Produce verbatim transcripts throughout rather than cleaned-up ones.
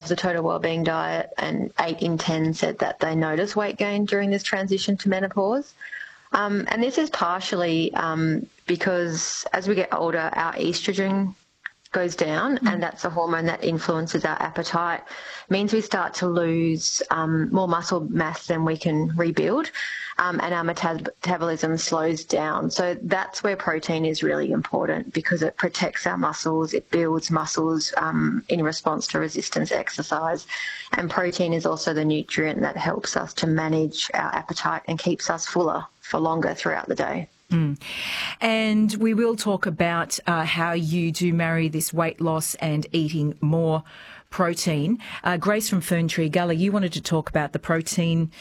the Total Wellbeing Diet, and eight in ten said that they notice weight gain during this transition to menopause. Um, and this is partially um, because as we get older, our estrogen goes down, mm. and that's a hormone that influences our appetite. It means we start to lose um, more muscle mass than we can rebuild, um, and our metab- metabolism slows down. So that's where protein is really important, because it protects our muscles, it builds muscles um, in response to resistance exercise. And protein is also the nutrient that helps us to manage our appetite and keeps us fuller for longer throughout the day. Mm. And we will talk about uh, how you do marry this weight loss and eating more protein. Uh, Grace from Ferntree Gully, you wanted to talk about the protein,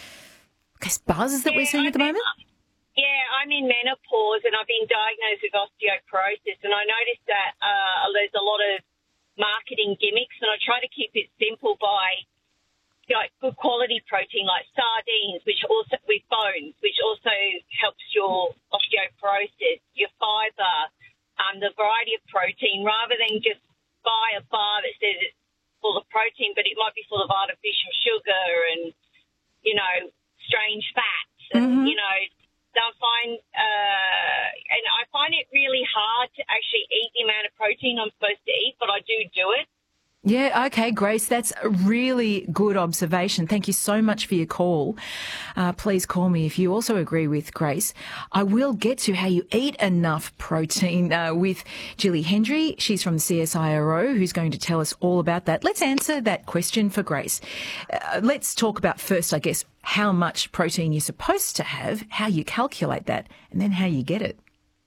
I guess, buzz that yeah, we're seeing at the moment? Yeah, I'm in menopause and I've been diagnosed with osteoporosis, and I noticed that uh, there's a lot of marketing gimmicks, and I try to keep it simple by like good quality protein like sardines, which also with bones, which also helps your osteoporosis, your fibre, um, the variety of protein, rather than just buy a bar that says it's full of protein, but it might be full of artificial sugar and, you know, strange fats. And, mm-hmm. you know, I find, uh, and I find it really hard to actually eat the amount of protein I'm supposed to eat, but I do do it. Yeah, okay, Grace, that's a really good observation. Thank you so much for your call. Uh, please call me if you also agree with Grace. I will get to how you eat enough protein uh, with Jilly Hendry. She's from the C S I R O, who's going to tell us all about that. Let's answer that question for Grace. Uh, let's talk about first, I guess, how much protein you're supposed to have, how you calculate that, and then how you get it.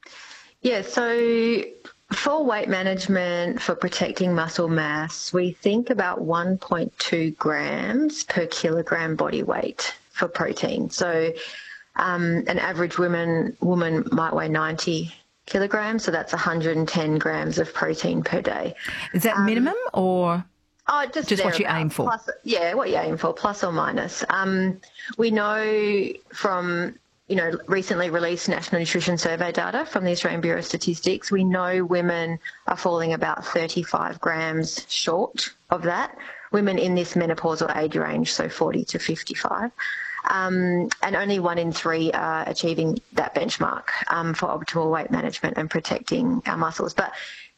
Yeah, so for weight management, for protecting muscle mass, we think about one point two grams per kilogram body weight for protein. So um, an average woman woman might weigh ninety kilograms, so that's one hundred ten grams of protein per day. Is that um, minimum or oh, just, just what you aim for? Plus, yeah, what you aim for, plus or minus. Um, we know from you know, recently released National Nutrition Survey data from the Australian Bureau of Statistics, we know women are falling about thirty-five grams short of that. Women in this menopausal age range, so forty to fifty-five. Um, and only one in three are achieving that benchmark um, for optimal weight management and protecting our muscles. But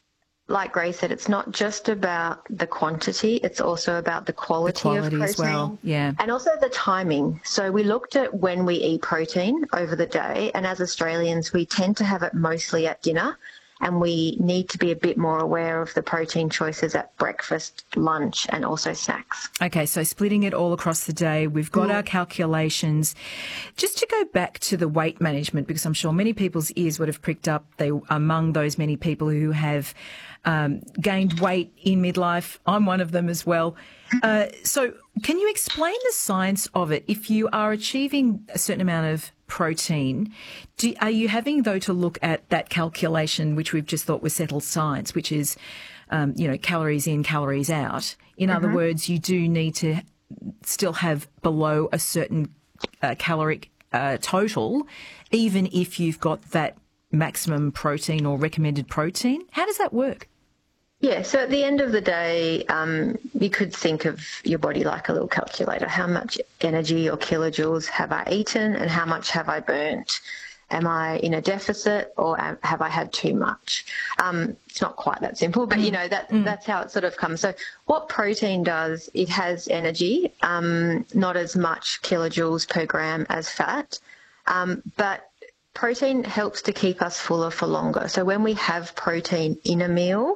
like Grace said, it's not just about the quantity, it's also about the quality, the quality of protein. As well. Yeah. And also the timing. So we looked at when we eat protein over the day, and as Australians, we tend to have it mostly at dinner, and we need to be a bit more aware of the protein choices at breakfast, lunch, and also snacks. Okay, so splitting it all across the day, we've got Mm. our calculations. Just to go back to the weight management, because I'm sure many people's ears would have pricked up, they among those many people who have um, gained weight in midlife. I'm one of them as well. Uh, so can you explain the science of it? If you are achieving a certain amount of protein, do, are you having, though, to look at that calculation, which we've just thought was settled science, which is, um, you know, calories in, calories out? In mm-hmm. other words, you do need to still have below a certain uh, caloric uh, total, even if you've got that maximum protein or recommended protein. How does that work? Yeah, so at the end of the day, um, you could think of your body like a little calculator. How much energy or kilojoules have I eaten and how much have I burnt? Am I in a deficit or have I had too much? Um, it's not quite that simple, but, you know, that mm. that's how it sort of comes. So what protein does, it has energy, um, not as much kilojoules per gram as fat, um, but protein helps to keep us fuller for longer. So when we have protein in a meal,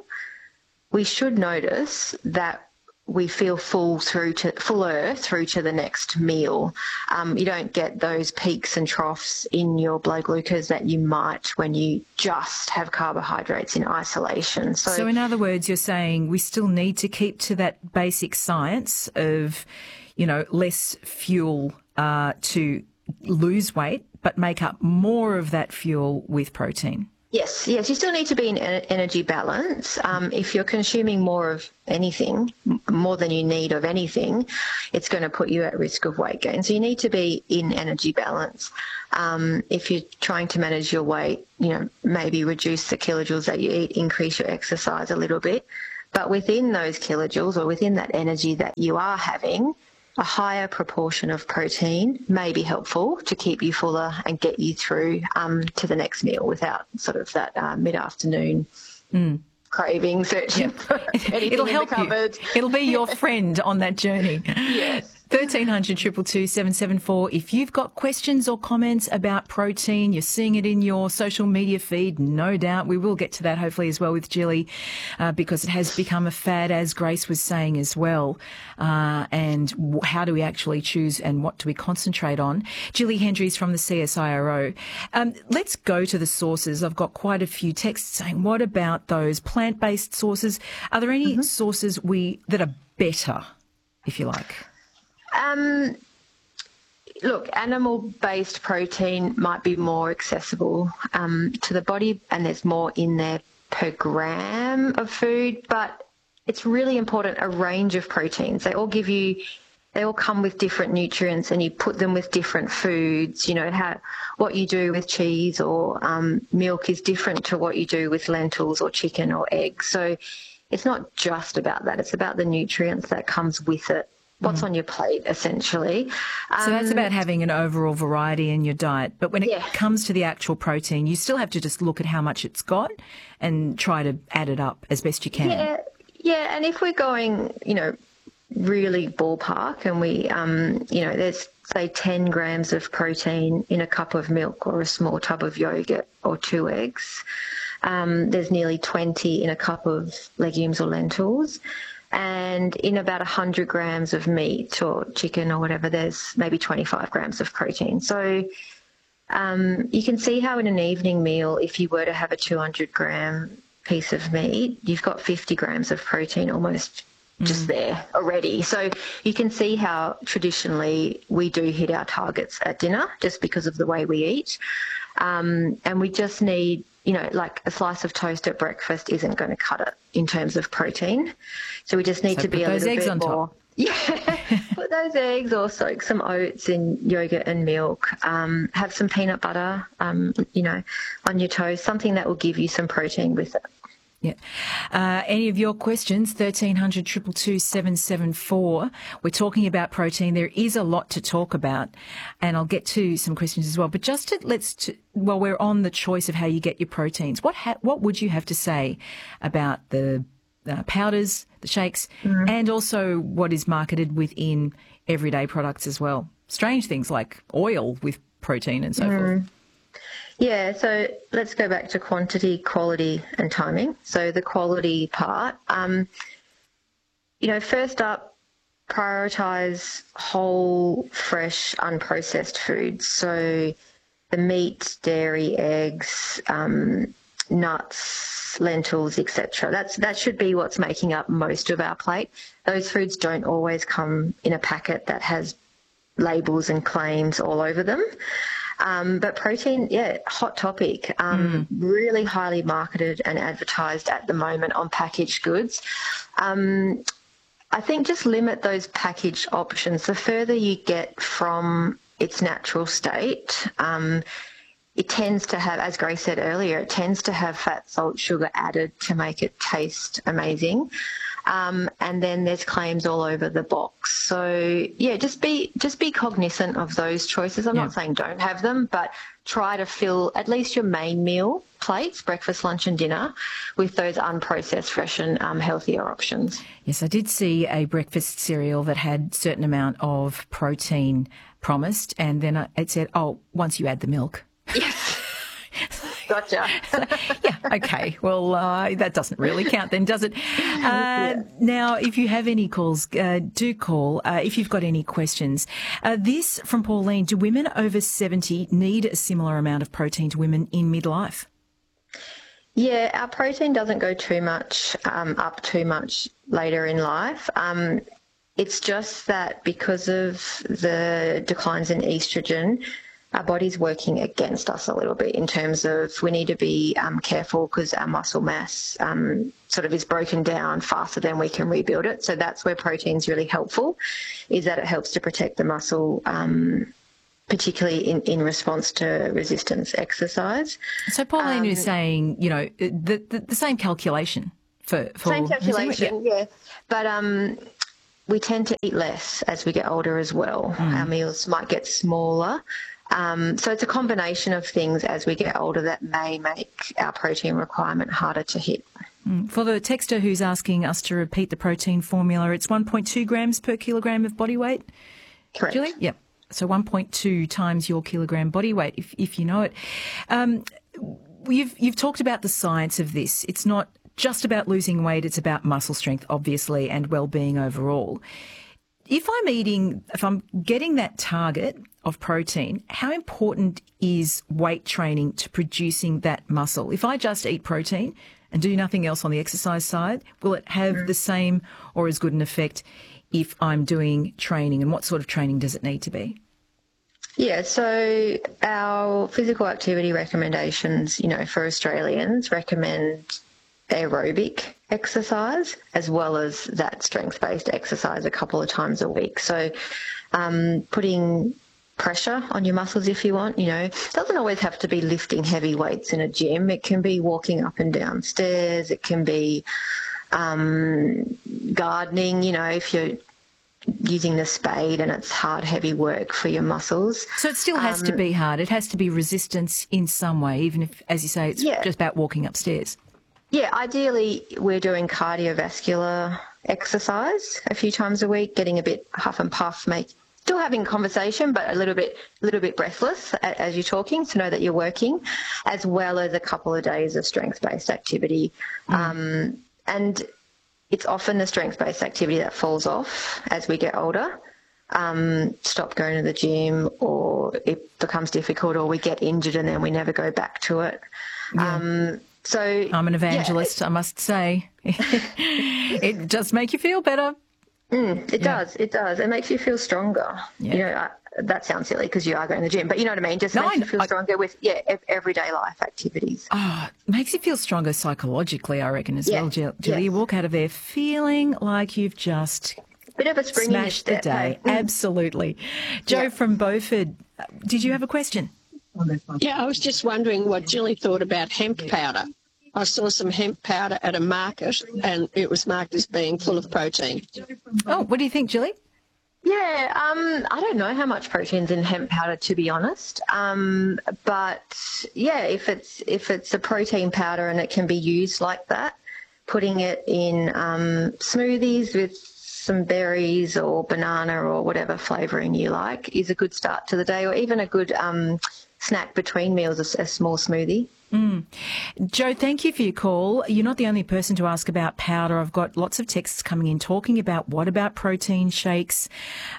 we should notice that we feel full through to fuller through to the next meal. Um, you don't get those peaks and troughs in your blood glucose that you might when you just have carbohydrates in isolation. So, so in other words, you're saying we still need to keep to that basic science of, you know, less fuel uh, to lose weight, but make up more of that fuel with protein. Yes, yes, you still need to be in energy balance. Um, if you're consuming more of anything, more than you need of anything, it's going to put you at risk of weight gain. So you need to be in energy balance. Um, if you're trying to manage your weight, you know, maybe reduce the kilojoules that you eat, increase your exercise a little bit. But within those kilojoules or within that energy that you are having, a higher proportion of protein may be helpful to keep you fuller and get you through um, to the next meal without sort of that uh, mid-afternoon mm. craving searching yep. for anything It'll in help the cupboard. You. It'll be your friend on that journey. Yes. thirteen hundred, two two two, seven seven four. If you've got questions or comments about protein, you're seeing it in your social media feed, no doubt. We will get to that hopefully as well with Jilly, uh, because it has become a fad, as Grace was saying as well. Uh, and w- how do we actually choose and what do we concentrate on? Jilly Hendries from the C S I R O. Um, let's go to the sources. I've got quite a few texts saying, what about those plant-based sources? Are there any mm-hmm. sources we that are better, if you like? Um, look, animal-based protein might be more accessible um, to the body, and there's more in there per gram of food, but it's really important, a range of proteins. They all give you, they all come with different nutrients, and you put them with different foods. You know, how what you do with cheese or um, milk is different to what you do with lentils or chicken or eggs. So it's not just about that. It's about the nutrients that comes with it. What's mm. on your plate, essentially. Um, so that's about having an overall variety in your diet. But when it yeah. comes to the actual protein, you still have to just look at how much it's got and try to add it up as best you can. Yeah, yeah. And if we're going, you know, really ballpark and we, um, you know, there's, say, ten grams of protein in a cup of milk or a small tub of yogurt or two eggs. Um, there's nearly twenty in a cup of legumes or lentils. And in about one hundred grams of meat or chicken or whatever, there's maybe twenty-five grams of protein. So um, you can see how in an evening meal, if you were to have a two hundred gram piece of meat, you've got fifty grams of protein almost mm. just there already. So you can see how traditionally we do hit our targets at dinner just because of the way we eat. Um, and we just need, you know, like a slice of toast at breakfast isn't going to cut it in terms of protein. So we just need so to be a little bit on more. Top. Yeah, put those eggs or soak some oats in yogurt and milk. Um, have some peanut butter, um, you know, on your toast, something that will give you some protein with it. Yeah. Uh, any of your questions, thirteen hundred, two two two, seven seven four. We're talking about protein. There is a lot to talk about, and I'll get to some questions as well. But just to, let's, to, well, we're on the choice of how you get your proteins. What ha- what would you have to say about the uh, powders, the shakes, mm. and also what is marketed within everyday products as well? Strange things like oil with protein and so mm. forth. Yeah, so let's go back to quantity, quality and timing. So the quality part, um, you know, first up, prioritise whole, fresh, unprocessed foods. So the meat, dairy, eggs, um, nuts, lentils, et cetera. That's that should be what's making up most of our plate. Those foods don't always come in a packet that has labels and claims all over them. Um, but protein, yeah, hot topic, um, mm. really highly marketed and advertised at the moment on packaged goods. Um, I think just limit those packaged options. The further you get from its natural state, um, it tends to have, as Grace said earlier, it tends to have fat, salt, sugar added to make it taste amazing. Um, and then there's claims all over the box. So yeah, just be just be cognizant of those choices. I'm yeah. not saying don't have them, but try to fill at least your main meal plates, breakfast, lunch and dinner, with those unprocessed, fresh and um, healthier options. Yes, I did see a breakfast cereal that had a certain amount of protein promised, and then it said, oh, once you add the milk. Yes. Gotcha. So, yeah, okay. Well, uh, that doesn't really count then, does it? Uh, yeah. Now, if you have any calls, uh, do call uh, if you've got any questions. Uh, this from Pauline, do women over seventy need a similar amount of protein to women in midlife? Yeah, our protein doesn't go too much um, up too much later in life. Um, it's just that because of the declines in estrogen, our body's working against us a little bit in terms of we need to be um, careful because our muscle mass um, sort of is broken down faster than we can rebuild it. So that's where protein's really helpful, is that it helps to protect the muscle, um, particularly in, in response to resistance exercise. So Pauline um, is saying, you know, the, the, the same calculation For, for Same calculation, yeah. yeah. But um, we tend to eat less as we get older as well. Mm. Our meals might get smaller. Um, so it's a combination of things as we get older that may make our protein requirement harder to hit. Mm. For the texter who's asking us to repeat the protein formula, it's one point two grams per kilogram of body weight. Correct. Julie? Yep. So one point two times your kilogram body weight, if if you know it. Um, you've you've talked about the science of this. It's not just about losing weight. It's about muscle strength, obviously, and well-being overall. If I'm eating, if I'm getting that target of protein, how important is weight training to producing that muscle? If I just eat protein and do nothing else on the exercise side, will it have mm. the same or as good an effect if I'm doing training? And what sort of training does it need to be? Yeah, so our physical activity recommendations, you know, for Australians recommend aerobic exercise as well as that strength-based exercise a couple of times a week. So um, putting pressure on your muscles if you want, you know, it doesn't always have to be lifting heavy weights in a gym. It can be walking up and down stairs. It can be um, gardening, you know, if you're using the spade and it's hard, heavy work for your muscles. So it still has um, to be hard. It has to be resistance in some way, even if, as you say, it's yeah. just about walking upstairs. Yeah, ideally we're doing cardiovascular exercise a few times a week, getting a bit huff and puff, make still having conversation, but a little bit, a little bit breathless as you're talking to know that you're working, as well as a couple of days of strength-based activity. Mm. Um, and it's often the strength-based activity that falls off as we get older. Um, stop going to the gym, or it becomes difficult, or we get injured and then we never go back to it. Yeah. Um, So I'm an evangelist, yeah. I must say. It does make you feel better. Mm, it yeah. does. It does. It makes you feel stronger. Yeah. You know, I, that sounds silly because you are going to the gym, but you know what I mean? Just no, makes I, you feel I, stronger with, yeah, everyday life activities. Oh, it makes you feel stronger psychologically, I reckon, as yeah. well, Jill. Yes. You walk out of there feeling like you've just bit of a spring smashed in the day. Hey? Mm. Absolutely. Joe yeah. from Beaufort, did you have a question? Yeah, I was just wondering what Julie thought about hemp powder. I saw some hemp powder at a market and it was marked as being full of protein. Oh, what do you think, Julie? Yeah, um, I don't know how much protein's in hemp powder, to be honest. Um, but yeah, if it's if it's a protein powder and it can be used like that, putting it in um, smoothies with some berries or banana or whatever flavouring you like is a good start to the day, or even a good um, snack between meals, a, a small smoothie. Mm. Joe, thank you for your call. You're not the only person to ask about powder. I've got lots of texts coming in talking about what about protein shakes.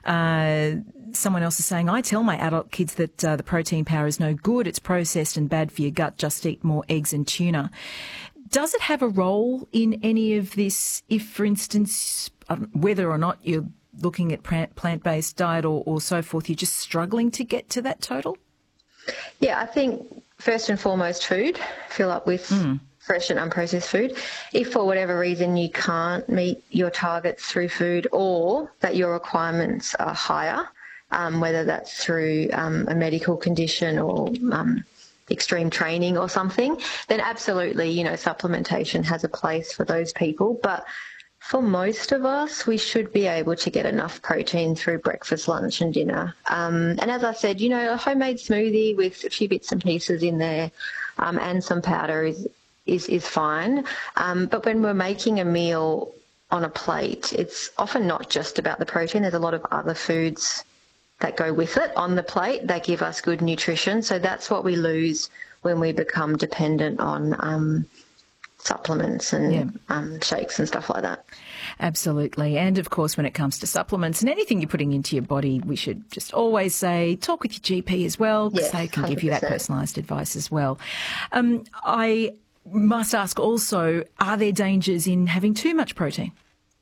Uh, someone else is saying, I tell my adult kids that uh, the protein powder is no good. It's processed and bad for your gut. Just eat more eggs and tuna. Does it have a role in any of this if, for instance, um, whether or not you're looking at plant-based diet or, or so forth, you're just struggling to get to that total? Yeah, I think first and foremost food, fill up with mm. fresh and unprocessed food. If for whatever reason you can't meet your targets through food, or that your requirements are higher, um, whether that's through um, a medical condition or um, extreme training or something, then absolutely, you know, supplementation has a place for those people. But for most of us, we should be able to get enough protein through breakfast, lunch and dinner. Um, and as I said, you know, a homemade smoothie with a few bits and pieces in there um, and some powder is is, is fine. Um, but when we're making a meal on a plate, it's often not just about the protein. There's a lot of other foods that go with it on the plate that give us good nutrition. So that's what we lose when we become dependent on um supplements and yeah. um, shakes and stuff like that. Absolutely. And of course, when it comes to supplements and anything you're putting into your body, we should just always say, talk with your G P as well, because yes, they can one hundred percent give you that personalised advice as well. Um, I must ask also, are there dangers in having too much protein?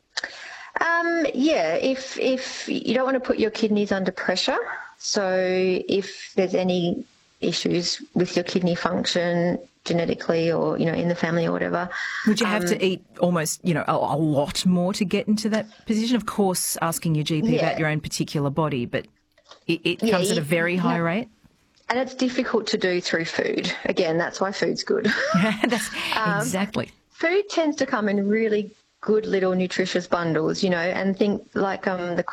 Um, yeah, if, if you don't want to put your kidneys under pressure, so if there's any issues with your kidney function genetically or, you know, in the family or whatever. Would you have um, to eat almost, you know, a, a lot more to get into that position? Of course, asking your G P yeah. about your own particular body, but it, it yeah, comes at a very high yeah. rate. And it's difficult to do through food. Again, that's why food's good. that's, um, exactly. food tends to come in really good little nutritious bundles, you know, and think like um, the